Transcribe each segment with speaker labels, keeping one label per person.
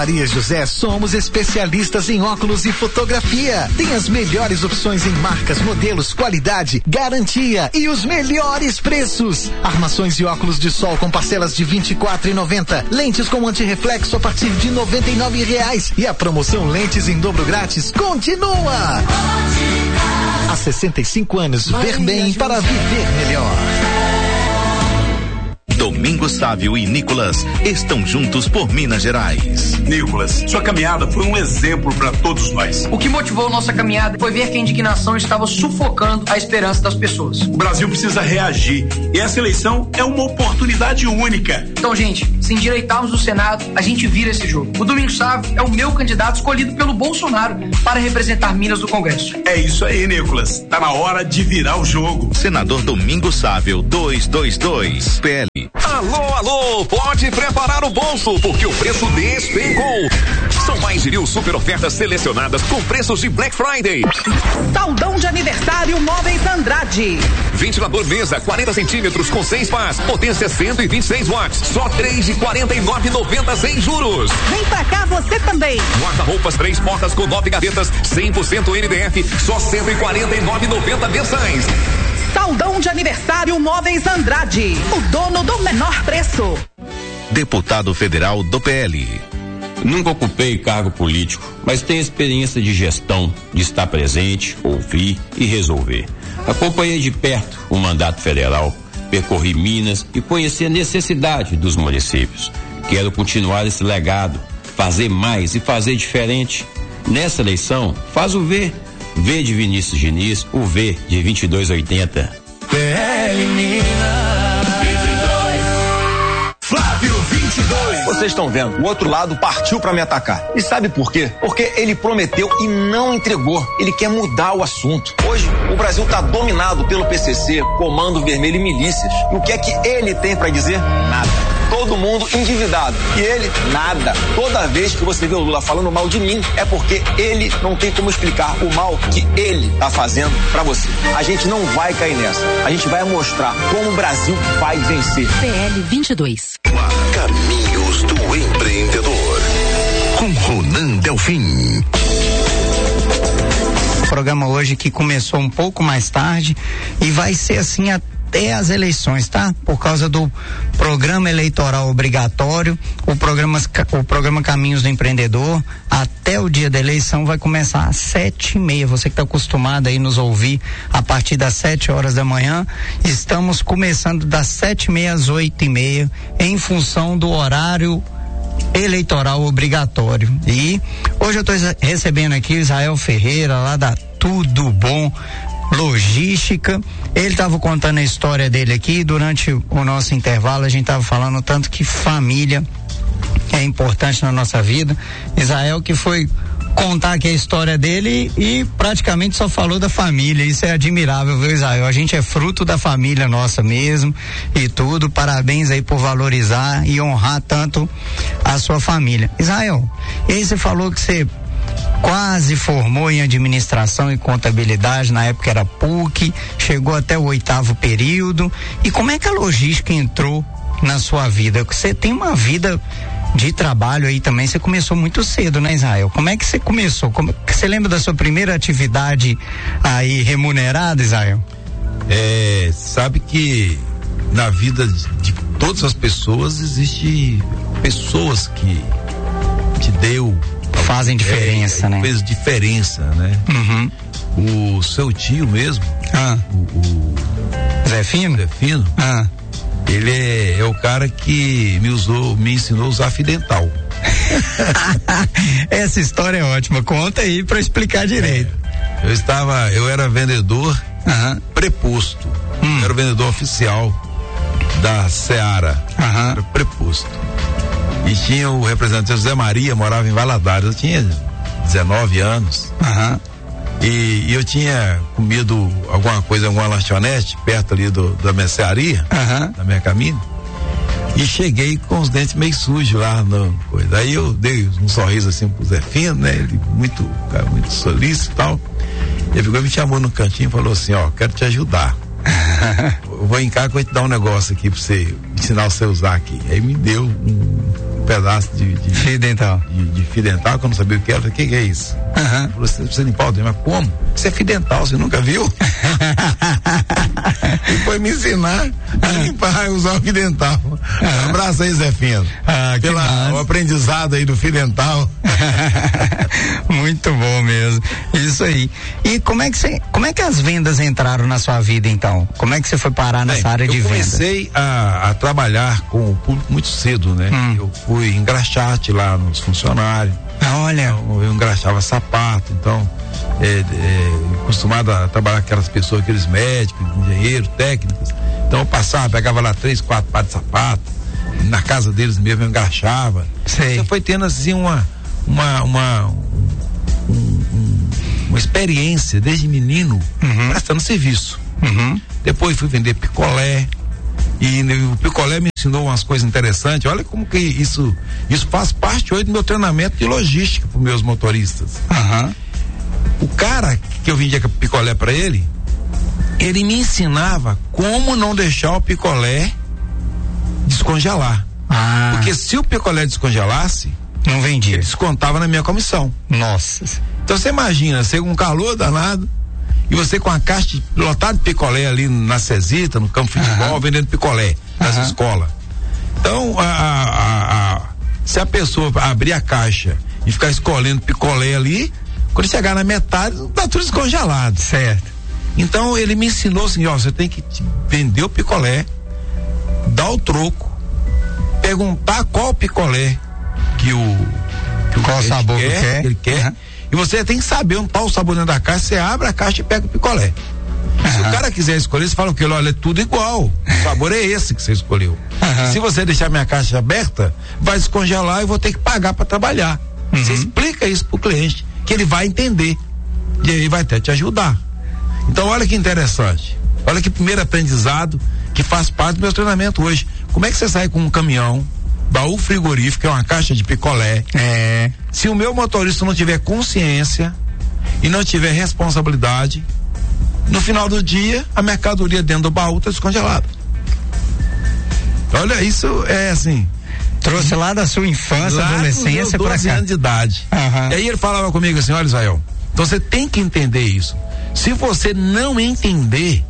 Speaker 1: Maria José, somos especialistas em óculos e fotografia. Tem as melhores opções em marcas, modelos, qualidade, garantia e os melhores preços. Armações e óculos de sol com parcelas de R$24,90. Lentes com antirreflexo a partir de R$99. E a promoção Lentes em Dobro Grátis continua. Há 65 anos, ver bem para viver melhor.
Speaker 2: Domingos Sávio e Nicolas estão juntos por Minas Gerais.
Speaker 3: Nicolas, sua caminhada foi um exemplo para todos nós.
Speaker 4: O que motivou nossa caminhada foi ver que a indignação estava sufocando a esperança das pessoas.
Speaker 3: O Brasil precisa reagir e essa eleição é uma oportunidade única.
Speaker 4: Então, gente, se endireitarmos no Senado, a gente vira esse jogo. O Domingos Sávio é o meu candidato escolhido pelo Bolsonaro para representar Minas no Congresso.
Speaker 3: É isso aí, Nicolas. Tá na hora de virar o jogo.
Speaker 2: Senador Domingos Sávio 222, PL.
Speaker 5: Alô, alô, pode preparar o bolso, porque o preço despencou. São mais de 1.000 super ofertas selecionadas com preços de Black Friday.
Speaker 6: Saldão de aniversário Móveis Andrade.
Speaker 5: Ventilador mesa 40 centímetros com 6 pás, potência 126 watts, só R$349,90 sem juros.
Speaker 6: Vem pra cá você também.
Speaker 5: Guarda-roupas 3 portas com 9 gavetas, 100% NDF, só R$149,90 mensais.
Speaker 6: Saldão de aniversário Móveis Andrade, o dono do menor preço.
Speaker 2: Deputado federal do PL.
Speaker 7: Nunca ocupei cargo político, mas tenho experiência de gestão, de estar presente, ouvir e resolver. Acompanhei de perto o mandato federal, percorri Minas e conheci a necessidade dos municípios. Quero continuar esse legado, fazer mais e fazer diferente. Nessa eleição, faz o V. V de Vinícius Diniz, o V de 2280.
Speaker 8: PL Minas.
Speaker 9: Flávio 22.
Speaker 10: Vocês estão vendo, o outro lado partiu pra me atacar. E sabe por quê? Porque ele prometeu e não entregou. Ele quer mudar o assunto. Hoje, o Brasil tá dominado pelo PCC, Comando Vermelho e milícias. E o que é que ele tem pra dizer? Nada. Todo mundo endividado. E ele, nada. Toda vez que você vê o Lula falando mal de mim, é porque ele não tem como explicar o mal que ele tá fazendo pra você. A gente não vai cair nessa. A gente vai mostrar como o Brasil vai vencer.
Speaker 11: PL 22.
Speaker 2: Caminhos do Empreendedor. Com Ronan Delfim.
Speaker 12: O programa hoje que começou um pouco mais tarde e vai ser assim até as eleições, tá? Por causa do programa eleitoral obrigatório, o programa Caminhos do Empreendedor, até o dia da eleição vai começar às 7:30. Você que está acostumado aí nos ouvir a partir das 7 horas da manhã, estamos começando das 7:30 às 8:30, em função do horário eleitoral obrigatório. E hoje eu estou recebendo aqui o Israel Ferreira, lá da Tudo Bom Logística. Ele estava contando a história dele aqui. Durante o nosso intervalo a gente estava falando tanto que família é importante na nossa vida. Israel que foi contar aqui a história dele e praticamente só falou da família. Isso é admirável, viu, Israel? A gente é fruto da família nossa mesmo e tudo. Parabéns aí por valorizar e honrar tanto a sua família. Israel, e aí você falou que você quase formou em administração e contabilidade, na época era PUC, chegou até o 8º período. E como é que a logística entrou na sua vida? Você tem uma vida de trabalho aí também, você começou muito cedo, né, Israel? Como é que você começou? Você lembra da sua primeira atividade aí remunerada, Israel?
Speaker 13: Sabe que na vida de todas as pessoas existe pessoas que te fazem diferença, né? Fez diferença, né? Uhum. O seu tio mesmo, o
Speaker 12: Zé Fino?
Speaker 13: Zé Fino, ele é o cara que me ensinou a usar fio dental.
Speaker 12: Essa história é ótima, conta aí pra explicar direito.
Speaker 13: Eu era vendedor preposto, era o vendedor oficial da Seara, era preposto. E tinha o representante José Maria, morava em Valadares, eu tinha 19 anos. E eu tinha comido alguma coisa, alguma lanchonete, perto ali da mercearia, da minha caminho, e cheguei com os dentes meio sujos lá no coisa. Aí eu dei um sorriso assim pro Zé Fino, né? Ele muito solícito e tal. Ele pegou e me chamou no cantinho e falou assim: ó, quero te ajudar. Eu vou em casa que eu vou te dar um negócio aqui pra você ensinar você a usar aqui. Aí me deu um pedaço de
Speaker 12: fio dental.
Speaker 13: De fio dental, que eu não sabia o que era. Eu falei, o que é isso? Você precisa limpar o dente, mas como? Isso é fio dental, você nunca viu? E foi me ensinar a limpar e usar o fio dental. Um abraço aí, Zé Fino. Pelo aprendizado aí do fio dental.
Speaker 12: Muito bom mesmo. Isso aí. E como é que as vendas entraram na sua vida, então? Como é que você foi parar nessa área de venda?
Speaker 13: Eu comecei a trabalhar com o público muito cedo, né? Eu fui engraxate lá nos funcionários.
Speaker 12: Olha.
Speaker 13: Então, eu engraxava sapato, então acostumado a trabalhar com aquelas pessoas, aqueles médicos, engenheiros, técnicos. Então eu passava, pegava lá 3, 4 pares de sapato, na casa deles mesmo eu engraxava. Então foi tendo assim uma experiência desde menino prestando serviço. Depois fui vender picolé e o picolé me ensinou umas coisas interessantes. Olha como que isso faz parte hoje do meu treinamento de logística para os meus motoristas. O cara que eu vendia picolé para ele me ensinava como não deixar o picolé descongelar. Porque se o picolé descongelasse,
Speaker 12: não vendia.
Speaker 13: Ele descontava na minha comissão.
Speaker 12: Nossa.
Speaker 13: Então você imagina, você com um calor danado e você com a caixa lotada de picolé ali na Cesita, no campo de futebol, vendendo picolé nas escolas. Então, se a pessoa abrir a caixa e ficar escolhendo picolé ali, quando chegar na metade, tá tudo descongelado.
Speaker 12: Certo.
Speaker 13: Então ele me ensinou assim, você tem que vender o picolé, dar o troco, perguntar qual picolé que
Speaker 12: qual sabor
Speaker 13: que ele quer. E você tem que saber onde tá o sabor dentro da caixa, você abre a caixa e pega o picolé. Se o cara quiser escolher, você fala que olha, é tudo igual. O sabor é esse que você escolheu. Se você deixar minha caixa aberta, vai descongelar e vou ter que pagar para trabalhar. Você explica isso pro cliente, que ele vai entender. E aí vai até te ajudar. Então olha que interessante. Olha que primeiro aprendizado que faz parte do meu treinamento hoje. Como é que você sai com um caminhão, baú frigorífico, que é uma caixa de picolé? Se o meu motorista não tiver consciência e não tiver responsabilidade, no final do dia a mercadoria dentro do baú está descongelada. Olha, isso é assim.
Speaker 12: Trouxe lá da sua infância, adolescência para cá.
Speaker 13: 12 anos de idade. E aí ele falava comigo assim, olha, Israel, então você tem que entender isso. Se você não entender,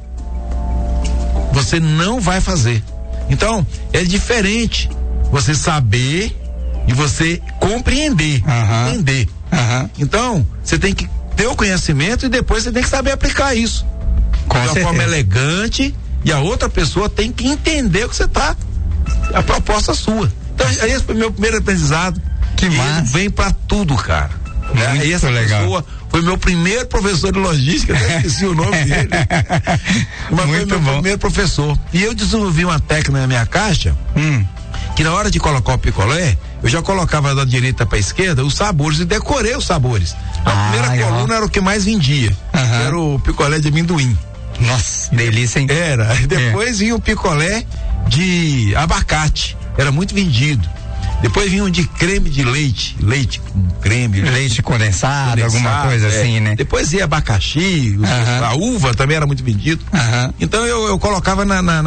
Speaker 13: você não vai fazer. Então, é diferente você saber e você compreender, entender. Então, você tem que ter o conhecimento e depois você tem que saber aplicar isso. De uma forma elegante, e a outra pessoa tem que entender o que você tá, a proposta sua. Então, esse foi o meu primeiro aprendizado.
Speaker 12: Que massa.
Speaker 13: Vem pra tudo, cara.
Speaker 12: Muito
Speaker 13: essa
Speaker 12: legal.
Speaker 13: Pessoa foi meu primeiro professor de logística, até esqueci o nome dele. Mas
Speaker 12: muito
Speaker 13: foi meu primeiro professor. E eu desenvolvi uma técnica na minha caixa, que na hora de colocar o picolé, eu já colocava da direita pra esquerda os sabores e decorei os sabores. A primeira coluna era o que mais vendia, que era o picolé de amendoim.
Speaker 12: Nossa, delícia, hein?
Speaker 13: Era. Depois vinha o picolé de abacate, era muito vendido. Depois vinha um de creme de leite com creme.
Speaker 12: Leite condensado, alguma coisa assim, né?
Speaker 13: Depois ia abacaxi, a uva também era muito vendido. Então eu colocava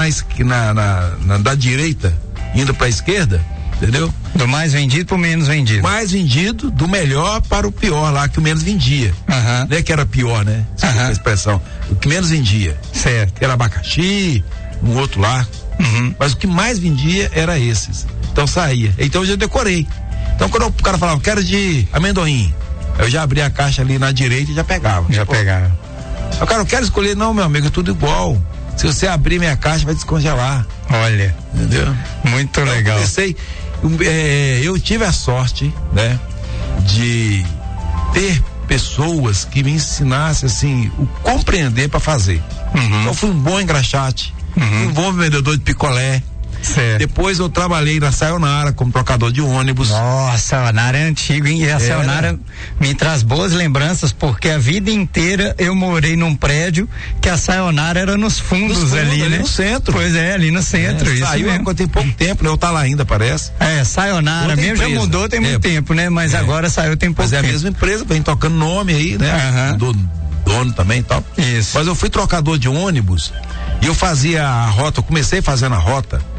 Speaker 13: da direita, indo pra esquerda, entendeu?
Speaker 12: Do mais vendido pro menos vendido.
Speaker 13: Mais vendido, do melhor para o pior lá, que o menos vendia. Não é que era pior, né? Desculpa a expressão. O que menos vendia.
Speaker 12: Certo.
Speaker 13: Era abacaxi, um outro lá. Mas o que mais vendia era esses. Então saía. Então eu já decorei. Então quando o cara falava, quero de amendoim, eu já abria a caixa ali na direita e já pegava.
Speaker 12: Pegava.
Speaker 13: O cara, eu quero escolher, não, meu amigo, é tudo igual. Se você abrir minha caixa, vai descongelar.
Speaker 12: Olha.
Speaker 13: Entendeu?
Speaker 12: Muito legal.
Speaker 13: Eu tive a sorte, né, de ter pessoas que me ensinassem assim, o compreender para fazer. Então eu fui um bom engraxate, fui um bom vendedor de picolé.
Speaker 12: Certo.
Speaker 13: Depois eu trabalhei na Sayonara como trocador de ônibus.
Speaker 12: Nossa, Sayonara é antigo, hein? E a Sayonara me traz boas lembranças, porque a vida inteira eu morei num prédio que a Sayonara era nos fundos ali, né?
Speaker 13: No centro.
Speaker 12: Pois é, ali no centro. Isso
Speaker 13: saiu
Speaker 12: mesmo.
Speaker 13: Tem pouco tempo, né? Eu tá lá ainda, parece.
Speaker 12: Sayonara mesmo já mudou tem muito tempo, né? Mas agora saiu tem pouco tempo.
Speaker 13: Mas é a mesma empresa, vem tocando nome aí, né? Do dono também e tal.
Speaker 12: Isso.
Speaker 13: Mas eu fui trocador de ônibus e eu fazia a rota, eu comecei fazendo a rota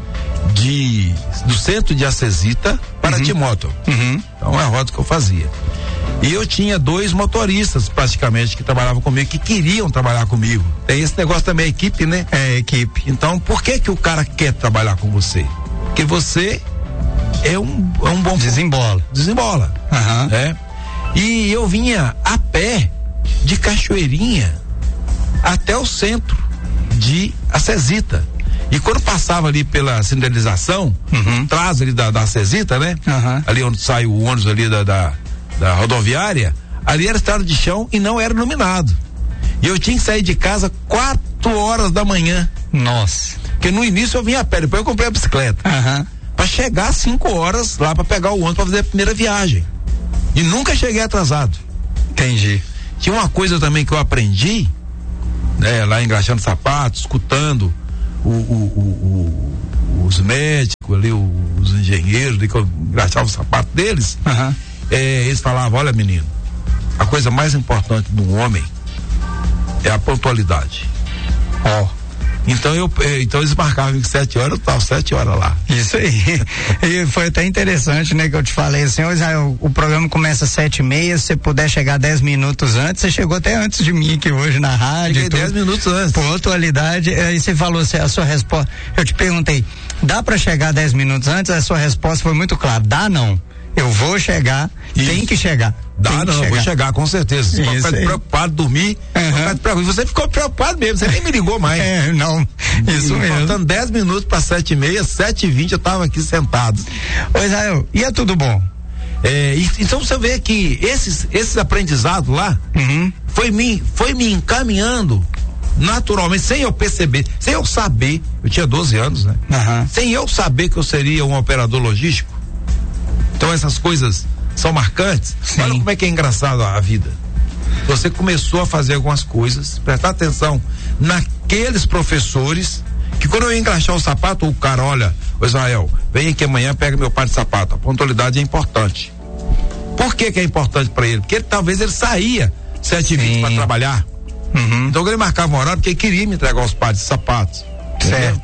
Speaker 13: do centro de Acesita para Timóteo. Então é a rota que eu fazia. E eu tinha 2 motoristas praticamente que trabalhavam comigo, que queriam trabalhar comigo. Tem esse negócio também, equipe, né?
Speaker 12: É, equipe.
Speaker 13: Então, por que o cara quer trabalhar com você? Porque você é um bom... Desembola. Né? E eu vinha a pé de Cachoeirinha até o centro de Acesita. E quando passava ali pela sinalização, atrás ali da Acesita, né? Ali onde sai o ônibus ali da rodoviária, ali era estrada de chão e não era iluminado. E eu tinha que sair de casa 4 horas da manhã.
Speaker 12: Nossa.
Speaker 13: Porque no início eu vinha a pé, depois eu comprei a bicicleta. Pra chegar às 5 horas lá pra pegar o ônibus pra fazer a primeira viagem. E nunca cheguei atrasado.
Speaker 12: Entendi.
Speaker 13: Tinha uma coisa também que eu aprendi, né, lá engraxando sapatos, escutando os médicos ali, os engenheiros ali, que eu engraxava o sapato deles. Eles falavam: olha, menino, a coisa mais importante de um homem é a pontualidade. Então eles marcavam que 7 horas, eu tava 7 horas lá.
Speaker 12: Isso aí. E foi até interessante, né, que eu te falei assim, o programa começa às 7h30, se você puder chegar 10 minutos antes, você chegou até antes de mim aqui hoje na rádio.
Speaker 13: Cheguei 10 minutos antes.
Speaker 12: Pontualidade, aí você falou assim, a sua resposta, eu te perguntei, dá pra chegar 10 minutos antes? A sua resposta foi muito clara, dá não. Eu vou chegar, tem que chegar.
Speaker 13: Vou chegar com certeza. Você pode ficar preocupado, dormir. Você ficou preocupado mesmo, você nem me ligou mais.
Speaker 12: Isso mesmo.
Speaker 13: Faltando 10 minutos para 7h30, 7h20 eu tava aqui sentado.
Speaker 12: Ô Israel, e é tudo bom?
Speaker 13: Então você vê que esses aprendizados lá foi me encaminhando naturalmente, sem eu perceber, sem eu saber, eu tinha 12 anos, né? Sem eu saber que eu seria um operador logístico. Então essas coisas são marcantes. Sim. Olha como é que é engraçado a vida. Você começou a fazer algumas coisas, prestar atenção naqueles professores que quando eu ia engraxar o sapato, o cara, olha, Israel, vem aqui amanhã, pega meu par de sapato. A pontualidade é importante. Por que é importante para ele? Porque talvez ele saía 7h20 para trabalhar. Então ele marcava um horário porque ele queria me entregar os pares de sapatos.
Speaker 12: Certo.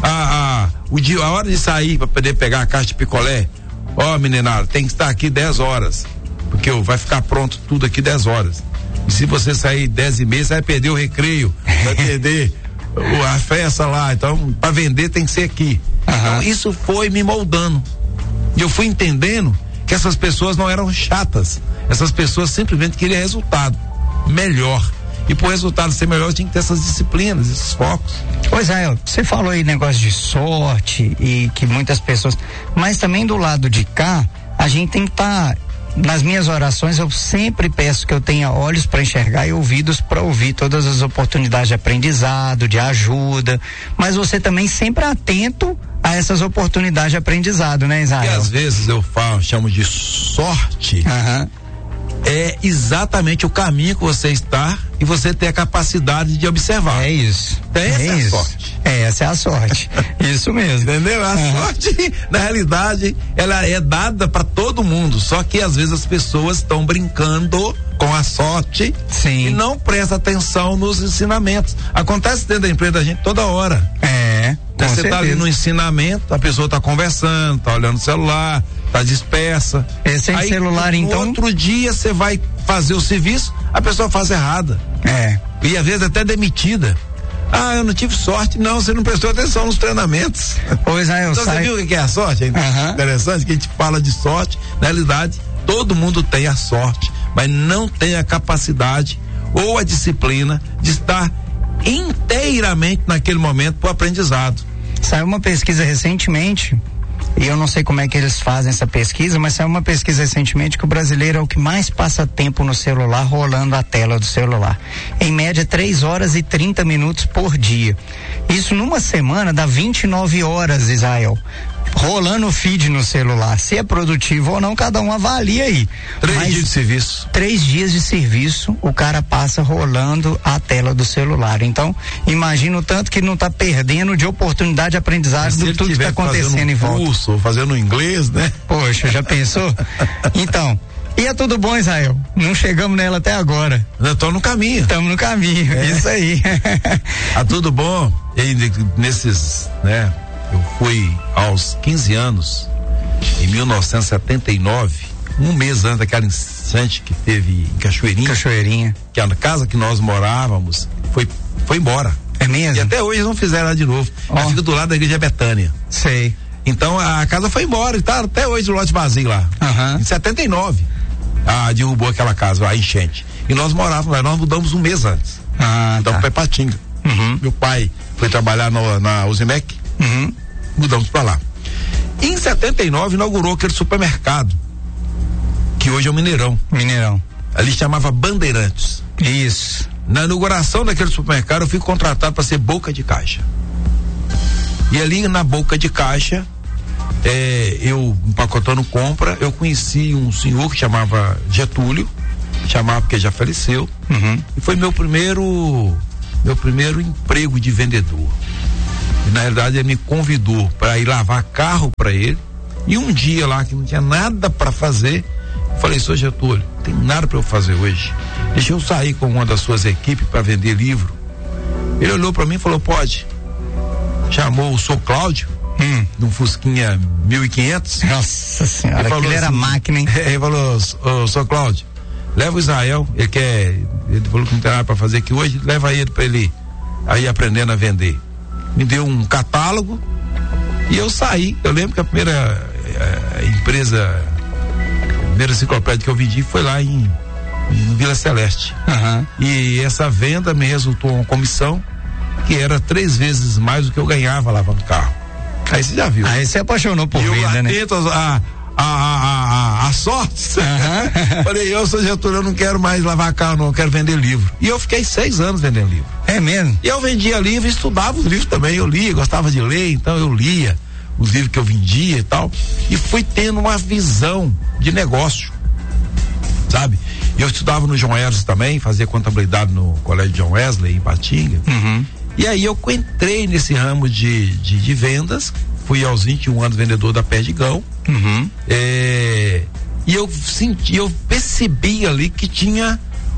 Speaker 13: A hora de sair para poder pegar a caixa de picolé, meninada, tem que estar aqui 10 horas, porque vai ficar pronto tudo aqui 10 horas. E se você sair 10h30, você vai perder o recreio, vai perder a festa lá. Então, para vender tem que ser aqui. Então, isso foi me moldando. E eu fui entendendo que essas pessoas não eram chatas. Essas pessoas simplesmente queriam resultado melhor. E pro resultado ser melhor, tinha que ter essas disciplinas, esses focos.
Speaker 12: Pois é, você falou aí negócio de sorte e que muitas pessoas, mas também do lado de cá, a gente tem que estar, nas minhas orações eu sempre peço que eu tenha olhos para enxergar e ouvidos para ouvir todas as oportunidades de aprendizado, de ajuda, mas você também sempre atento a essas oportunidades de aprendizado, né, Israel?
Speaker 13: E às vezes eu chamo de sorte. É exatamente o caminho que você está e você ter a capacidade de observar.
Speaker 12: É isso.
Speaker 13: Essa é a sorte.
Speaker 12: Essa é a sorte. Isso mesmo.
Speaker 13: Entendeu? A sorte, na realidade, ela é dada para todo mundo. Só que às vezes as pessoas estão brincando com a sorte.
Speaker 12: Sim.
Speaker 13: E não prestam atenção nos ensinamentos. Acontece dentro da empresa da gente toda hora. Você está ali no ensinamento, a pessoa está conversando, está olhando o celular, está dispersa.
Speaker 12: Sem
Speaker 13: aí,
Speaker 12: celular, então.
Speaker 13: No outro dia você vai fazer o serviço, a pessoa faz errada. E às vezes até demitida. Eu não tive sorte. Não, você não prestou atenção nos treinamentos.
Speaker 12: Pois é,
Speaker 13: então você viu o que é a sorte? É interessante que a gente fala de sorte. Na realidade, todo mundo tem a sorte, mas não tem a capacidade ou a disciplina de estar inteiramente naquele momento para o aprendizado.
Speaker 12: Saiu uma pesquisa recentemente, e eu não sei como é que eles fazem essa pesquisa, mas saiu uma pesquisa recentemente que o brasileiro é o que mais passa tempo no celular, rolando a tela do celular. Em média, 3 horas e 30 minutos por dia. Isso numa semana dá 29 horas, Israel. Rolando o feed no celular. Se é produtivo ou não, cada um avalia aí.
Speaker 13: 3 dias de serviço.
Speaker 12: 3 dias de serviço, o cara passa rolando a tela do celular. Então, imagina o tanto que não está perdendo de oportunidade de aprendizado de tudo que está acontecendo em volta.
Speaker 13: Curso, fazendo inglês, né?
Speaker 12: Poxa, já pensou? Então, e é tudo bom, Israel? Não chegamos nela até agora.
Speaker 13: Estamos no caminho.
Speaker 12: Estamos no caminho, isso aí.
Speaker 13: Tudo bom. E nesses, né? Eu fui aos 15 anos, em 1979, um mês antes daquela instante que teve em Cachoeirinha. Que a casa que nós morávamos foi embora.
Speaker 12: É mesmo?
Speaker 13: E até hoje não fizeram ela de novo. Ela fica do lado da igreja Betânia.
Speaker 12: Sei.
Speaker 13: Então a casa foi embora e tá até hoje o lote vazio lá. Em 79, derrubou aquela casa, a enchente. E nós morávamos lá, nós mudamos um mês antes. Mudamos pra Ipatinga. Meu pai foi trabalhar na Uzimec, mudamos pra lá. Em 79 inaugurou aquele supermercado, que hoje é o Mineirão. Ali chamava Bandeirantes.
Speaker 12: Isso.
Speaker 13: Na inauguração daquele supermercado eu fui contratado para ser boca de caixa. E ali na boca de caixa, eu empacotando compra, eu conheci um senhor que chamava Getúlio, porque já faleceu, e foi meu primeiro emprego de vendedor. E na realidade ele me convidou para ir lavar carro para ele, e um dia lá que não tinha nada para fazer, eu falei: senhor Getúlio, não tem nada para eu fazer hoje, deixa eu sair com uma das suas equipes para vender livro. Ele olhou para mim e falou: pode. Chamou o Sr. Cláudio, num Fusquinha 1500.
Speaker 12: Nossa senhora, aquilo era máquina, hein?
Speaker 13: Ele falou: Sr. Cláudio, leva o Israel, ele falou que não tem nada para fazer aqui hoje, leva ele para ele aí aprendendo a vender. Me deu um catálogo e eu saí. Eu lembro que a primeira enciclopédia que eu vendi foi lá em Vila Celeste. E essa venda me resultou uma comissão que era 3 vezes mais do que eu ganhava lavando carro. Aí você já viu.
Speaker 12: Aí você apaixonou por venda, né?
Speaker 13: A sorte. Falei: eu sou Getúlio, eu não quero mais lavar carro, não, eu quero vender livro. E eu fiquei 6 anos vendendo livro.
Speaker 12: É mesmo?
Speaker 13: E eu vendia livro e estudava os livros também. Eu lia, gostava de ler, então eu lia os livros que eu vendia e tal. E fui tendo uma visão de negócio, sabe? Eu estudava no João Wesley também, fazia contabilidade no Colégio John Wesley, em Ipatinga. E aí eu entrei nesse ramo de vendas, fui aos 21 anos vendedor da Perdigão. E eu percebi ali que tinha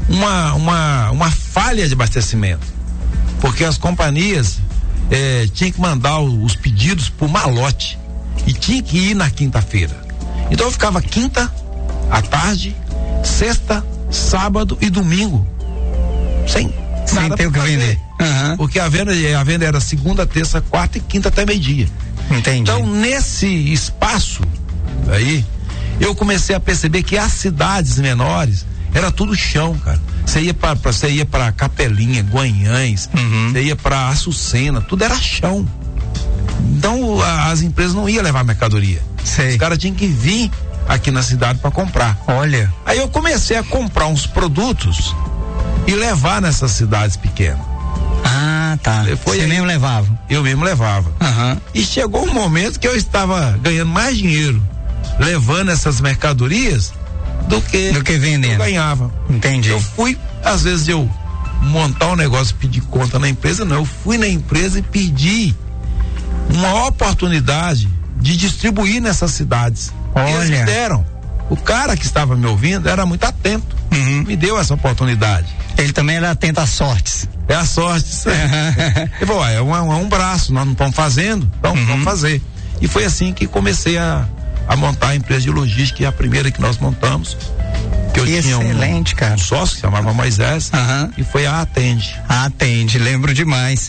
Speaker 13: uma falha de abastecimento, porque as companhias tinham que mandar os pedidos por malote e tinha que ir na quinta-feira. Então eu ficava quinta à tarde, sexta, sábado e domingo sem
Speaker 12: ter o que vender.
Speaker 13: Porque a venda era segunda, terça, quarta e quinta até meio-dia.
Speaker 12: Entendi.
Speaker 13: Então nesse espaço aí eu comecei a perceber que as cidades menores era tudo chão, cara. Você ia para Capelinha, Guanhães, você ia para Açucena, tudo era chão. Então as empresas não iam levar mercadoria. Os caras tinham que vir aqui na cidade para comprar.
Speaker 12: Olha.
Speaker 13: Aí eu comecei a comprar uns produtos e levar nessas cidades pequenas.
Speaker 12: Tá. Você mesmo levava?
Speaker 13: Eu mesmo levava. E chegou um momento que eu estava ganhando mais dinheiro levando essas mercadorias do que
Speaker 12: vendendo.
Speaker 13: Eu ganhava.
Speaker 12: Entendi.
Speaker 13: Eu fui, às vezes eu montar um negócio, pedir conta na empresa, não. Eu fui na empresa e pedi uma oportunidade de distribuir nessas cidades.
Speaker 12: Olha.
Speaker 13: E eles deram. O cara que estava me ouvindo era muito atento. Me deu essa oportunidade.
Speaker 12: Ele também era atento às sortes.
Speaker 13: É a sorte. Eu falei: é um braço, nós não estamos fazendo, então vamos fazer. E foi assim que comecei a montar a empresa de logística, e a primeira que nós montamos. Que eu tinha um sócio que se chamava Moisés, e foi a Atende.
Speaker 12: A Atende, lembro demais.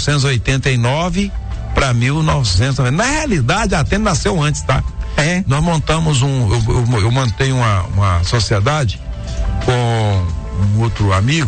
Speaker 13: 1989 para 1990. Na realidade, a Atende nasceu antes, tá? Nós montamos eu montei uma sociedade com um outro amigo,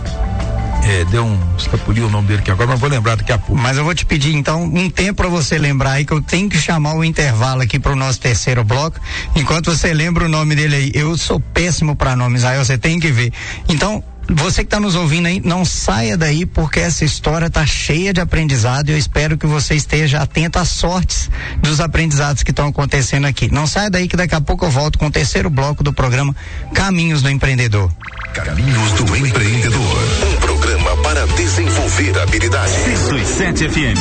Speaker 13: escapuliu o nome dele aqui agora, mas vou lembrar daqui a pouco.
Speaker 12: Mas eu vou te pedir então um tempo para você lembrar aí, que eu tenho que chamar o intervalo aqui pro nosso terceiro bloco, enquanto você lembra o nome dele aí. Eu sou péssimo para nomes, aí você tem que ver. Então, você que tá nos ouvindo aí, não saia daí, porque essa história tá cheia de aprendizado, e eu espero que você esteja atento às sortes dos aprendizados que estão acontecendo aqui. Não saia daí, que daqui a pouco eu volto com o terceiro bloco do programa Caminhos do Empreendedor.
Speaker 2: Caminhos do Empreendedor, um programa para desenvolver habilidades.
Speaker 9: 107 FM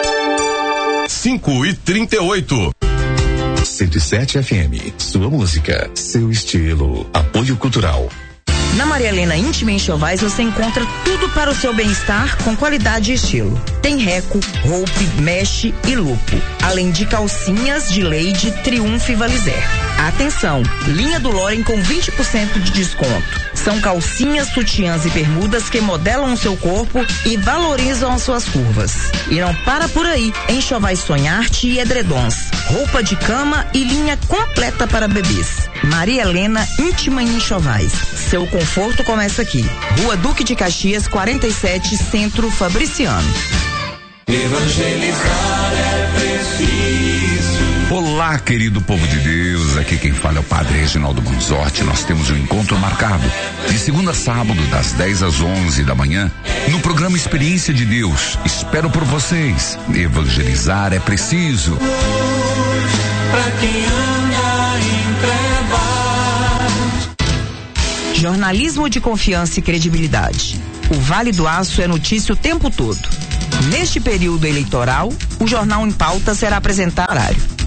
Speaker 9: 5:38.
Speaker 2: 107 FM, sua música, seu estilo. Apoio Cultural.
Speaker 11: Na Maria Helena Íntima Enxovais você encontra tudo para o seu bem-estar com qualidade e estilo. Tem reco, roupe, meche e lupo, além de calcinhas de Lady, Triunfo e Valizer. Atenção, linha do Loren com 20% de desconto. São calcinhas, sutiãs e bermudas que modelam o seu corpo e valorizam as suas curvas. E não para por aí. Enxovais Sonharte e edredons, roupa de cama e linha completa para bebês. Maria Helena Íntima em Enxovais. Seu conforto começa aqui. Rua Duque de Caxias, 47, Centro Fabriciano.
Speaker 14: Evangelizar é preciso. Olá, querido povo de Deus, aqui quem fala é o Padre Reginaldo Manzotti. Nós temos um encontro marcado de segunda a sábado, das 10 às 11 da manhã, no programa Experiência de Deus. Espero por vocês. Evangelizar é preciso.
Speaker 8: Pra quem anda em trevas.
Speaker 11: Jornalismo de confiança e credibilidade. O Vale do Aço é notícia o tempo todo. Neste período eleitoral, o Jornal em Pauta será apresentado.